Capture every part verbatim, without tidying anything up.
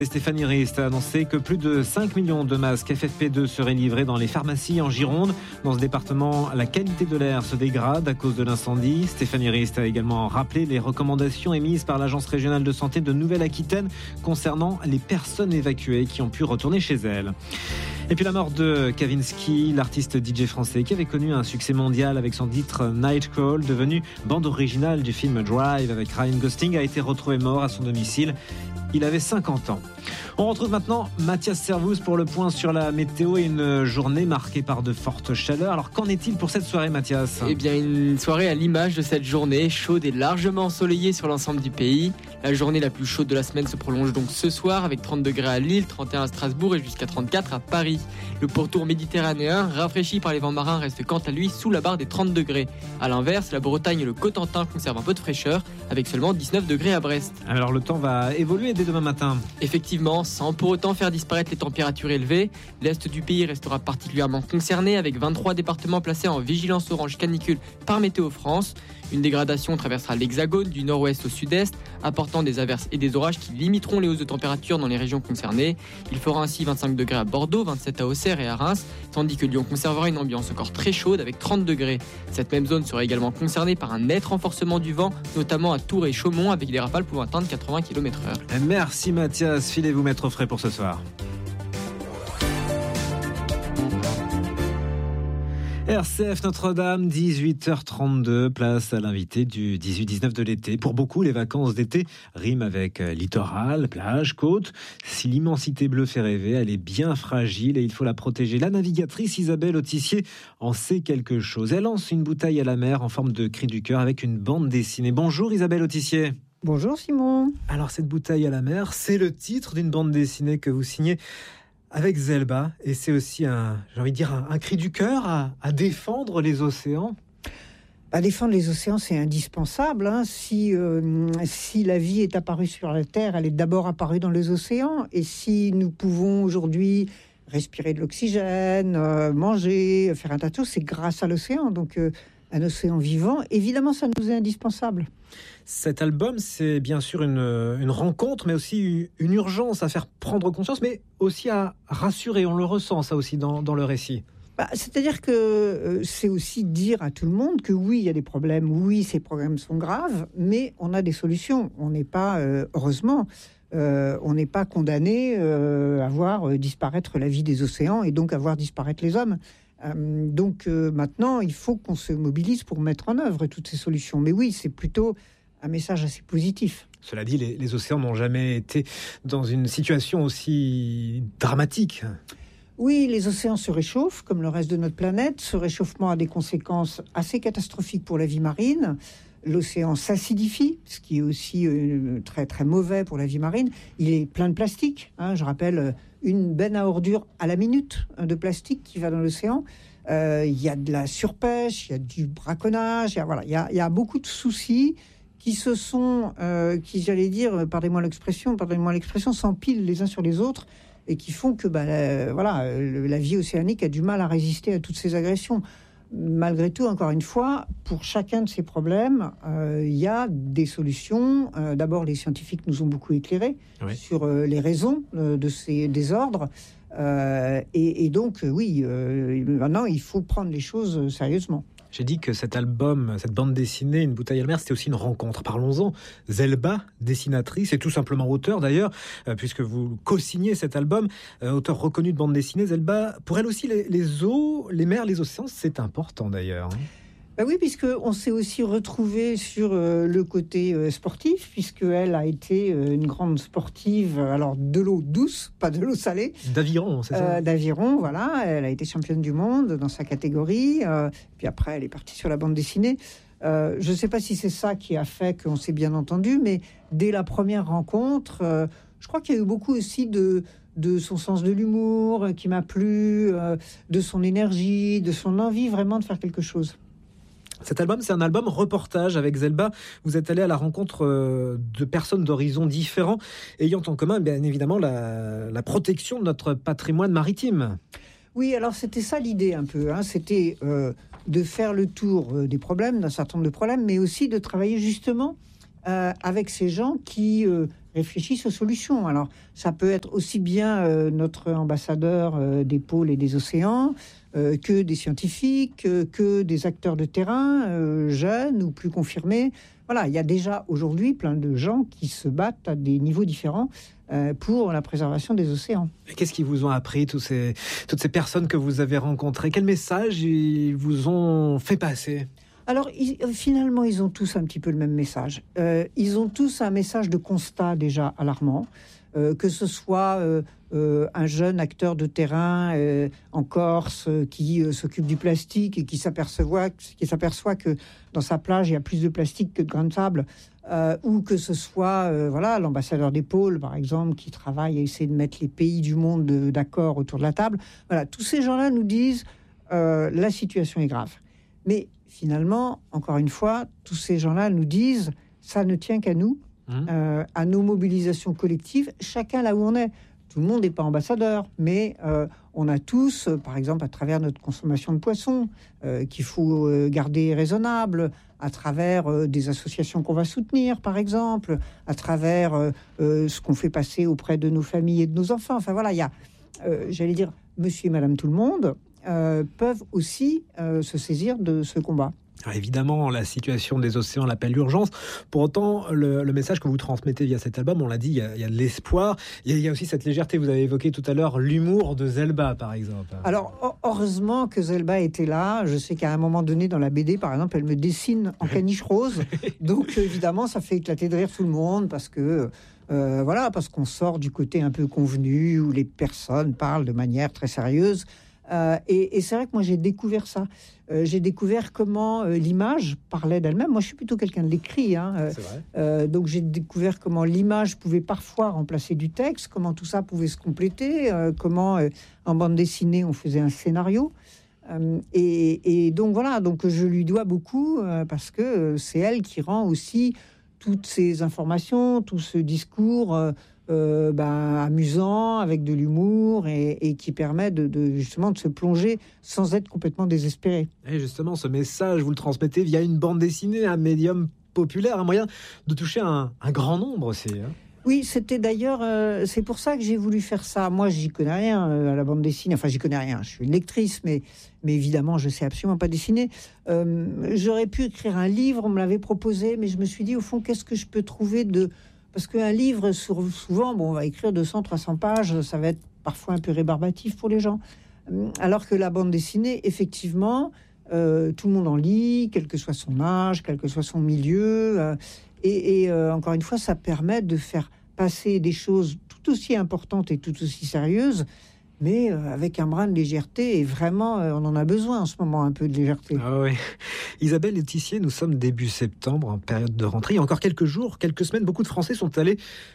Stéphanie Rist a annoncé que plus de cinq millions de masques F F P deux seraient livrés dans les pharmacies en Gironde. Dans ce département, la qualité de l'air se dégrade à cause de l'incendie. Stéphanie Rist a également rappelé les recommandations émises par l'Agence régionale de santé de Nouvelle-Aquitaine concernant les personnes évacuées qui ont pu retourner chez elles. Et puis la mort de Kavinsky, l'artiste D J français qui avait connu un succès mondial avec son titre Night Call, devenu bande originale du film Drive avec Ryan Gosling, a été retrouvé mort à son domicile. Il avait cinquante ans. On retrouve maintenant Mathias Servouz pour le point sur la météo et une journée marquée par de fortes chaleurs. Alors qu'en est-il pour cette soirée, Mathias ? Eh bien, une soirée à l'image de cette journée, chaude et largement ensoleillée sur l'ensemble du pays. La journée la plus chaude de la semaine se prolonge donc ce soir avec trente degrés à Lille, trente et un à Strasbourg et jusqu'à trente-quatre à Paris. Le pourtour méditerranéen, rafraîchi par les vents marins, reste quant à lui sous la barre des trente degrés. A l'inverse, la Bretagne et le Cotentin conservent un peu de fraîcheur avec seulement dix-neuf degrés à Brest. Alors le temps va évoluer dès demain matin. Effectivement, sans pour autant faire disparaître les températures élevées, l'est du pays restera particulièrement concerné avec vingt-trois départements placés en vigilance orange canicule par Météo France. Une dégradation traversera l'hexagone du nord-ouest au sud-est, apportant des averses et des orages qui limiteront les hausses de température dans les régions concernées. Il fera ainsi vingt-cinq degrés à Bordeaux, vingt-sept à Auxerre et à Reims, tandis que Lyon conservera une ambiance encore très chaude avec trente degrés. Cette même zone sera également concernée par un net renforcement du vent, notamment à Tours et Chaumont, avec des rafales pouvant atteindre quatre-vingts kilomètres heure. Merci Mathias, filez-vous mettre au frais pour ce soir. R C F Notre-Dame, dix-huit heures trente-deux, place à l'invité du dix-huit dix-neuf de l'été. Pour beaucoup, les vacances d'été riment avec littoral, plage, côte. Si l'immensité bleue fait rêver, elle est bien fragile et il faut la protéger. La navigatrice Isabelle Autissier en sait quelque chose. Elle lance une bouteille à la mer en forme de cri du cœur avec une bande dessinée. Bonjour Isabelle Autissier. Bonjour Simon. Alors cette bouteille à la mer, c'est le titre d'une bande dessinée que vous signez avec Zelba, et c'est aussi un, j'ai envie de dire, un, un cri du cœur à, à défendre les océans. À défendre les océans, c'est indispensable. Hein. Si, euh, si la vie est apparue sur la Terre, elle est d'abord apparue dans les océans. Et si nous pouvons aujourd'hui respirer de l'oxygène, euh, manger, faire un tas de choses, c'est grâce à l'océan. Donc euh, un océan vivant, évidemment, ça nous est indispensable. Cet album, c'est bien sûr une, une rencontre, mais aussi une urgence à faire prendre conscience, mais aussi à rassurer. On le ressent, ça aussi, dans, dans le récit. Bah, c'est-à-dire que euh, c'est aussi dire à tout le monde que oui, il y a des problèmes, oui, ces problèmes sont graves, mais on a des solutions. On n'est pas, euh, heureusement, euh, on n'est pas condamné euh, à voir euh, disparaître la vie des océans et donc à voir disparaître les hommes. Euh, donc euh, maintenant, il faut qu'on se mobilise pour mettre en œuvre toutes ces solutions. Mais oui, c'est plutôt un message assez positif. Cela dit, les, les océans n'ont jamais été dans une situation aussi dramatique. Oui, les océans se réchauffent, comme le reste de notre planète. Ce réchauffement a des conséquences assez catastrophiques pour la vie marine. L'océan s'acidifie, ce qui est aussi euh, très, très mauvais pour la vie marine. Il est plein de plastique. Hein, je rappelle, une benne à ordures à la minute de plastique qui va dans l'océan. Euh, il y a de la surpêche, il y a du braconnage, il y a, voilà, il y a, il y a beaucoup de soucis qui se sont, euh, qui j'allais dire, pardonnez-moi l'expression, pardonnez-moi l'expression, s'empilent les uns sur les autres et qui font que bah, la, voilà, la vie océanique a du mal à résister à toutes ces agressions. Malgré tout, encore une fois, pour chacun de ces problèmes, euh, il y a des solutions. Euh, d'abord, les scientifiques nous ont beaucoup éclairés oui. sur euh, les raisons euh, de ces désordres. Euh, et, et donc, euh, oui, euh, maintenant, il faut prendre les choses sérieusement. J'ai dit que cet album, cette bande dessinée, Une bouteille à la mer, c'était aussi une rencontre. Parlons-en. Zelba, dessinatrice et tout simplement auteur d'ailleurs, euh, puisque vous co-signez cet album, euh, auteur reconnu de bande dessinée. Zelba, pour elle aussi, les, les eaux, les mers, les océans, c'est important d'ailleurs. Hein. Ben oui, puisqu'on s'est aussi retrouvé sur euh, le côté euh, sportif, puisqu'elle a été euh, une grande sportive, alors de l'eau douce, pas de l'eau salée. D'aviron, c'est ça euh, D'aviron, voilà. Elle a été championne du monde dans sa catégorie. Euh, puis après, elle est partie sur la bande dessinée. Euh, je ne sais pas si c'est ça qui a fait qu'on s'est bien entendu, mais dès la première rencontre, euh, je crois qu'il y a eu beaucoup aussi de... de son sens de l'humour euh, qui m'a plu, euh, de son énergie, de son envie vraiment de faire quelque chose. Cet album, c'est un album reportage avec Zelba. Vous êtes allé à la rencontre de personnes d'horizons différents, ayant en commun, bien évidemment, la, la protection de notre patrimoine maritime. Oui, alors c'était ça l'idée un peu. Hein. C'était euh, de faire le tour des problèmes, d'un certain nombre de problèmes, mais aussi de travailler justement euh, avec ces gens qui euh, réfléchissent aux solutions. Alors, ça peut être aussi bien euh, notre ambassadeur euh, des pôles et des océans, euh, que des scientifiques, euh, que des acteurs de terrain, euh, jeunes ou plus confirmés. Voilà, il y a déjà aujourd'hui plein de gens qui se battent à des niveaux différents euh, pour la préservation des océans. Et qu'est-ce qu'ils vous ont appris, tous ces, toutes ces personnes que vous avez rencontrées? Quel message ils vous ont fait passer? Alors, ils, finalement, ils ont tous un petit peu le même message. Euh, ils ont tous un message de constat déjà alarmant, euh, que ce soit euh, euh, un jeune acteur de terrain euh, en Corse euh, qui euh, s'occupe du plastique et qui s'aperçoit, qui s'aperçoit que dans sa plage, il y a plus de plastique que de grains de sable, euh, ou que ce soit euh, voilà, l'ambassadeur des pôles, par exemple, qui travaille à essayer de mettre les pays du monde de, d'accord autour de la table. Voilà, tous ces gens-là nous disent euh, la situation est grave. Mais finalement, encore une fois, tous ces gens-là nous disent ça ne tient qu'à nous, mmh. euh, à nos mobilisations collectives, chacun là où on est. Tout le monde n'est pas ambassadeur, mais euh, on a tous, euh, par exemple, à travers notre consommation de poissons, euh, qu'il faut euh, garder raisonnable, à travers euh, des associations qu'on va soutenir, par exemple, à travers euh, euh, ce qu'on fait passer auprès de nos familles et de nos enfants. Enfin voilà, il y a, euh, j'allais dire, monsieur et madame tout le monde, Euh, peuvent aussi euh, se saisir de ce combat. Alors évidemment, la situation des océans l'appelle l'urgence. Pour autant, le, le message que vous transmettez via cet album, on l'a dit, il y a, il y a de l'espoir. Il y, a, il y a aussi cette légèreté. Vous avez évoqué tout à l'heure l'humour de Zelba, par exemple. Alors, heureusement que Zelba était là. Je sais qu'à un moment donné, dans la B D, par exemple, elle me dessine en caniche rose. Donc, évidemment, ça fait éclater de rire tout le monde parce que... Euh, voilà, parce qu'on sort du côté un peu convenu où les personnes parlent de manière très sérieuse. Euh, et, et c'est vrai que moi j'ai découvert ça. Euh, j'ai découvert comment euh, l'image parlait d'elle-même. Moi je suis plutôt quelqu'un de l'écrit, hein, euh, c'est vrai. Euh, donc j'ai découvert comment l'image pouvait parfois remplacer du texte, comment tout ça pouvait se compléter, euh, comment euh, en bande dessinée on faisait un scénario. Euh, et, et donc voilà, donc je lui dois beaucoup euh, parce que euh, c'est elle qui rend aussi toutes ces informations, tout ce discours. Euh, Euh, ben, amusant, avec de l'humour et, et qui permet de, de, justement de se plonger sans être complètement désespéré. Et justement, ce message, vous le transmettez via une bande dessinée, un médium populaire, un moyen de toucher un, un grand nombre aussi. Hein. Oui, c'était d'ailleurs, euh, c'est pour ça que j'ai voulu faire ça. Moi, j'y connais rien euh, à la bande dessinée. Enfin, j'y connais rien. Je suis une lectrice, mais, mais évidemment, je sais absolument pas dessiner. Euh, j'aurais pu écrire un livre, on me l'avait proposé, mais je me suis dit, au fond, qu'est-ce que je peux trouver de... Parce qu'un livre, souvent, bon, on va écrire deux cents, trois cents pages, ça va être parfois un peu rébarbatif pour les gens. Alors que la bande dessinée, effectivement, euh, tout le monde en lit, quel que soit son âge, quel que soit son milieu. Euh, et et euh, encore une fois, ça permet de faire passer des choses tout aussi importantes et tout aussi sérieuses, mais euh, avec un brin de légèreté. Et vraiment, euh, on en a besoin en ce moment, un peu de légèreté. Ah oui. Isabelle Letissier, nous sommes début septembre, en période de rentrée. Il y a encore quelques jours, quelques semaines, beaucoup de Français sont allés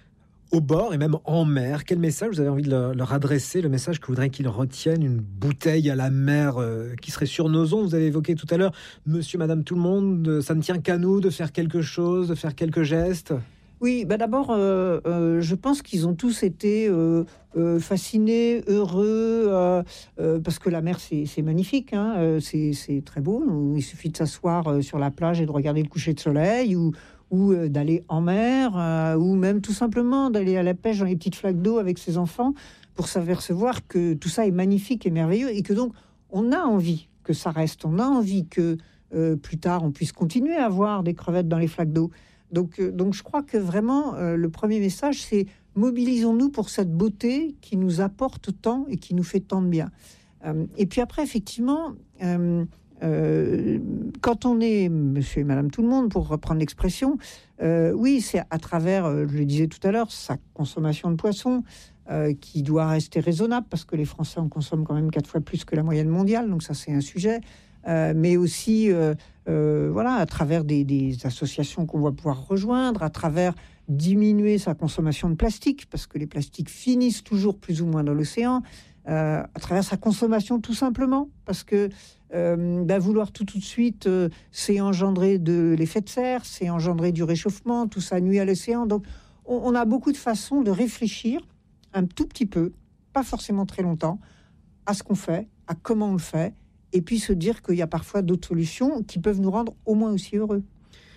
au bord et même en mer. Quel message vous avez envie de leur, leur adresser? Le message que vous voudriez qu'ils retiennent, une bouteille à la mer euh, qui serait sur nos ondes. Vous avez évoqué tout à l'heure, monsieur, madame, tout le monde, ça ne tient qu'à nous de faire quelque chose, de faire quelques gestes. Oui, bah d'abord, euh, euh, je pense qu'ils ont tous été euh, euh, fascinés, heureux, euh, euh, parce que la mer, c'est, c'est magnifique, hein, euh, c'est, c'est très beau. Il suffit de s'asseoir euh, sur la plage et de regarder le coucher de soleil, ou, ou euh, d'aller en mer, euh, ou même tout simplement d'aller à la pêche dans les petites flaques d'eau avec ses enfants, pour s'apercevoir que tout ça est magnifique et merveilleux, et que donc, on a envie que ça reste, on a envie que euh, plus tard, on puisse continuer à voir des crevettes dans les flaques d'eau. Donc, euh, donc, je crois que vraiment, euh, le premier message, c'est mobilisons-nous pour cette beauté qui nous apporte tant et qui nous fait tant de bien. Euh, et puis après, effectivement, euh, euh, quand on est monsieur et madame tout le monde, pour reprendre l'expression, euh, oui, c'est à travers, euh, je le disais tout à l'heure, sa consommation de poissons, euh, qui doit rester raisonnable, parce que les Français en consomment quand même quatre fois plus que la moyenne mondiale, donc ça, c'est un sujet. Euh, mais aussi euh, euh, voilà, à travers des, des associations qu'on va pouvoir rejoindre, à travers diminuer sa consommation de plastique, parce que les plastiques finissent toujours plus ou moins dans l'océan, euh, à travers sa consommation tout simplement, parce que euh, bah, vouloir tout tout de suite, euh, c'est engendrer de l'effet de serre, c'est engendrer du réchauffement, tout ça nuit à l'océan. Donc on, on a beaucoup de façons de réfléchir un tout petit peu, pas forcément très longtemps, à ce qu'on fait, à comment on le fait, et puis se dire qu'il y a parfois d'autres solutions qui peuvent nous rendre au moins aussi heureux.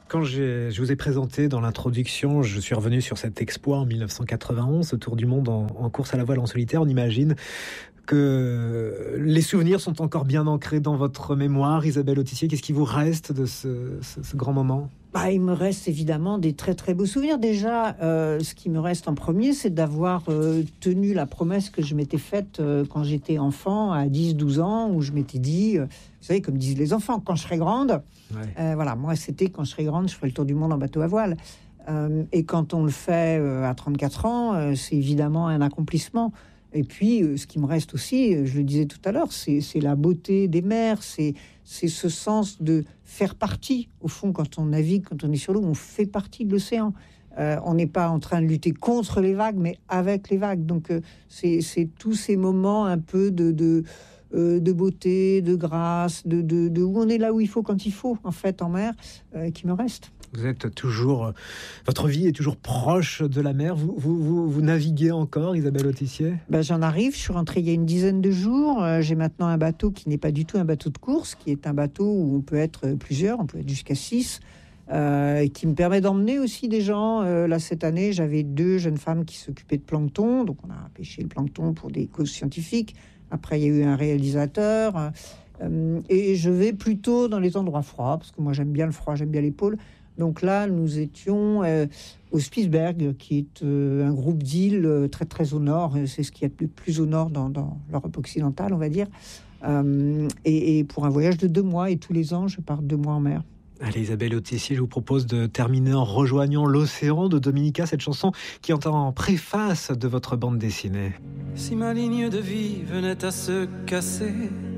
Quand j'ai, je vous ai présenté dans l'introduction, je suis revenu sur cet exploit en mille neuf cent quatre-vingt-onze, ce tour du monde en, en course à la voile en solitaire. On imagine que les souvenirs sont encore bien ancrés dans votre mémoire. Isabelle Autissier, qu'est-ce qui vous reste de ce, ce, ce grand moment ? Bah, il me reste évidemment des très très beaux souvenirs. Déjà, euh, ce qui me reste en premier, c'est d'avoir euh, tenu la promesse que je m'étais faite euh, quand j'étais enfant, à dix douze ans, où je m'étais dit, euh, vous savez, comme disent les enfants, quand je serai grande, ouais. euh, voilà, moi c'était quand je serai grande, je ferai le tour du monde en bateau à voile. Euh, et quand on le fait euh, à trente-quatre ans, euh, c'est évidemment un accomplissement. Et puis, euh, ce qui me reste aussi, euh, je le disais tout à l'heure, c'est, c'est la beauté des mers, c'est, c'est ce sens de faire partie. Au fond, quand on navigue, quand on est sur l'eau, on fait partie de l'océan. Euh, on n'est pas en train de lutter contre les vagues, mais avec les vagues. Donc, euh, c'est, c'est tous ces moments un peu de, de, euh, de beauté, de grâce, de, de, de où on est là où il faut, quand il faut, en fait, en mer, euh, qui me restent. Vous êtes toujours, votre vie est toujours proche de la mer. Vous, vous, vous, vous naviguez encore, Isabelle Autissier ? Ben, j'en arrive. Je suis rentrée il y a une dizaine de jours. Euh, j'ai maintenant un bateau qui n'est pas du tout un bateau de course, qui est un bateau où on peut être plusieurs, on peut être jusqu'à six, euh, qui me permet d'emmener aussi des gens. Euh, là, cette année, j'avais deux jeunes femmes qui s'occupaient de plancton. Donc, on a pêché le plancton pour des causes scientifiques. Après, il y a eu un réalisateur. Euh, et je vais plutôt dans les endroits froids, parce que moi, j'aime bien le froid, j'aime bien les pôles. Donc là, nous étions euh, au Spitsberg, qui est euh, un groupe d'îles euh, très très au nord. C'est ce qu'il y a de plus au nord dans, dans l'Europe occidentale, on va dire. Euh, et, et pour un voyage de deux mois, et tous les ans, je pars deux mois en mer. Allez, Isabelle Autissier, je vous propose de terminer en rejoignant l'océan de Dominica, cette chanson qui est en préface de votre bande dessinée. Si ma ligne de vie venait à se casser,